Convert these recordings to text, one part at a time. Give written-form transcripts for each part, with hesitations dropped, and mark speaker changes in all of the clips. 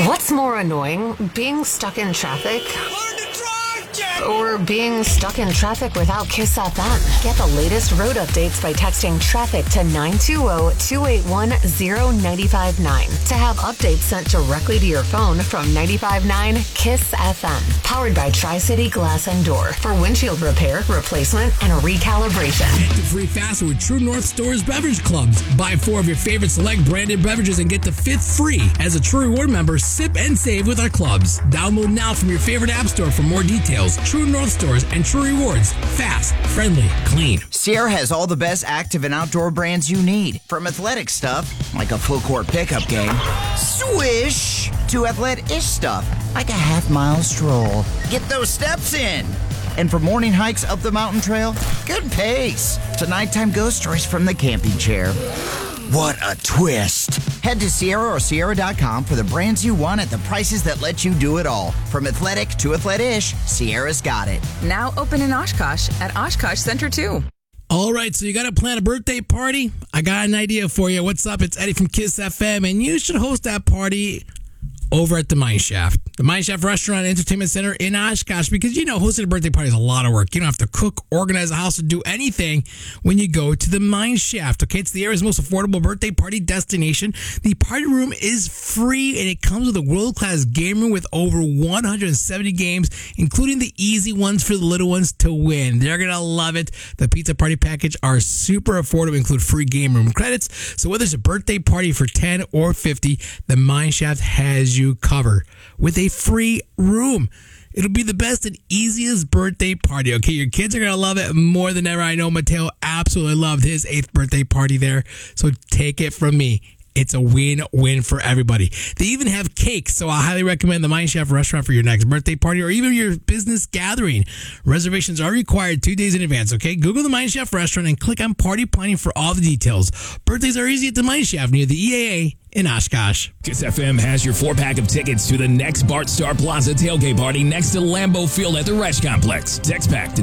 Speaker 1: What's more annoying, being stuck in traffic or being stuck in traffic without Kiss FM? Get the latest road updates by texting traffic to 920-281-0959 to have updates sent directly to your phone from 95.9 Kiss FM. Powered by Tri-City Glass and Door for windshield repair, replacement, and recalibration.
Speaker 2: Get the free faster with True North Store's beverage clubs. Buy 4 of your favorite select branded beverages and get the 5th free. As a True Reward member, sip and save with our clubs. Download now from your favorite app store for more details. True North Stores and True Rewards. Fast, friendly, clean.
Speaker 3: Sierra has all the best active and outdoor brands you need. From athletic stuff, like a full court pickup game, swish, to athletic-ish stuff, like a half-mile stroll. Get those steps in. And for morning hikes up the mountain trail, good pace. To nighttime ghost stories from the camping chair. What a twist. Head to Sierra or Sierra.com for the brands you want at the prices that let you do it all. From athletic to athletic-ish, Sierra's got it.
Speaker 4: Now open in Oshkosh at Oshkosh Center 2.
Speaker 2: All right, so you got to plan a birthday party? I got an idea for you. What's up? It's Eddie from Kiss FM, and you should host that party over at the Mine Shaft. The Mine Shaft Restaurant and Entertainment Center in Oshkosh, because, hosting a birthday party is a lot of work. You don't have to cook, organize a house, or do anything when you go to the Mine Shaft. Okay, it's the area's most affordable birthday party destination. The party room is free, and it comes with a world-class game room with over 170 games, including the easy ones for the little ones to win. They're going to love it. The pizza party package are super affordable, include free game room credits. So whether it's a birthday party for 10 or 50, the Mine Shaft has you covered with a free room. It'll be the best and easiest birthday party. Okay, your kids are going to love it more than ever. I know Mateo absolutely loved his 8th birthday party there. So take it from me. It's a win-win for everybody. They even have cakes, so I highly recommend the Mine Shaft Restaurant for your next birthday party or even your business gathering. Reservations are required 2 days in advance, okay? Google the Mine Shaft Restaurant and click on Party Planning for all the details. Birthdays are easy at the Mine Shaft near the EAA in Oshkosh.
Speaker 5: Kiss FM has your 4-pack of tickets to the next Bart Star Plaza tailgate party next to Lambeau Field at the Resch Complex. Text pack to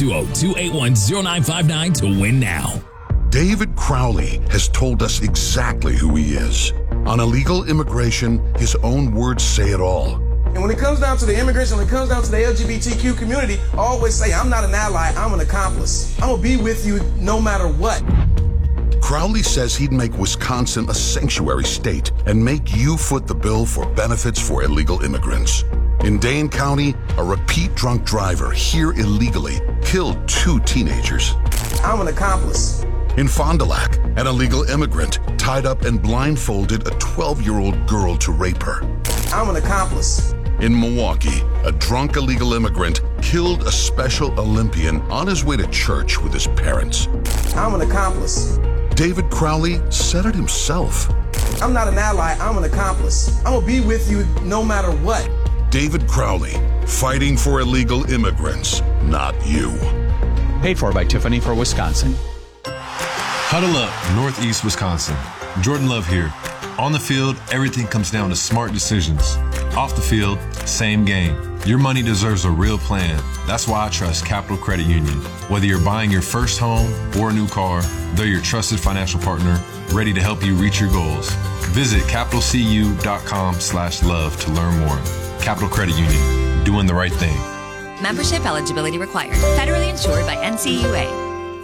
Speaker 5: 920-281-0959 to win now.
Speaker 6: David Crowley has told us exactly who he is. On illegal immigration, his own words say it all.
Speaker 7: And when it comes down to the immigration, when it comes down to the LGBTQ community, I always say, I'm not an ally, I'm an accomplice. I'm going to be with you no matter what.
Speaker 6: Crowley says he'd make Wisconsin a sanctuary state and make you foot the bill for benefits for illegal immigrants. In Dane County, a repeat drunk driver here illegally killed 2 teenagers.
Speaker 7: I'm an accomplice.
Speaker 6: In Fond du Lac, an illegal immigrant tied up and blindfolded a 12-year-old girl to rape her.
Speaker 7: I'm an accomplice.
Speaker 6: In Milwaukee, a drunk illegal immigrant killed a Special Olympian on his way to church with his parents.
Speaker 7: I'm an accomplice.
Speaker 6: David Crowley said it himself.
Speaker 7: I'm not an ally, I'm an accomplice. I'm going to be with you no matter what.
Speaker 6: David Crowley, fighting for illegal immigrants, not you.
Speaker 8: Paid for by Tiffany for Wisconsin.
Speaker 9: Huddle up, Northeast Wisconsin. Jordan Love here. On the field, everything comes down to smart decisions. Off the field, same game. Your money deserves a real plan. That's why I trust Capital Credit Union. Whether you're buying your first home or a new car, they're your trusted financial partner, ready to help you reach your goals. Visit capitalcu.com/love to learn more. Capital Credit Union, doing the right thing.
Speaker 10: Membership eligibility required. Federally insured by NCUA.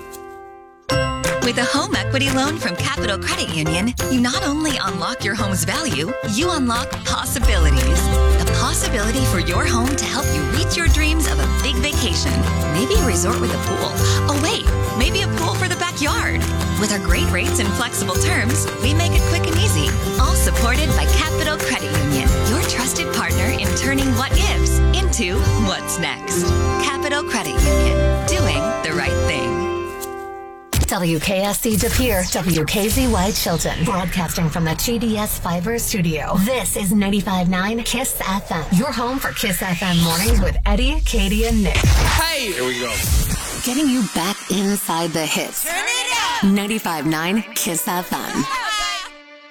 Speaker 10: With a home equity loan from Capital Credit Union, you not only unlock your home's value, you unlock possibilities. The possibility for your home to help you reach your dreams of a big vacation. Maybe a resort with a pool. Oh wait, maybe a pool for the backyard. With our great rates and flexible terms, we make it quick and easy. All supported by Capital Credit Union, your trusted partner in turning what ifs into what's next. Capital Credit Union, doing the right thing.
Speaker 1: WKSC De Pere, WKZY Chilton. Broadcasting from the GDS Fiber Studio. This is 95.9 Kiss FM. Your home for Kiss FM mornings with Eddie, Katie, and Nick.
Speaker 5: Hey! Here we go.
Speaker 1: Getting you back inside the hits. Turn it up! 95.9 Kiss FM.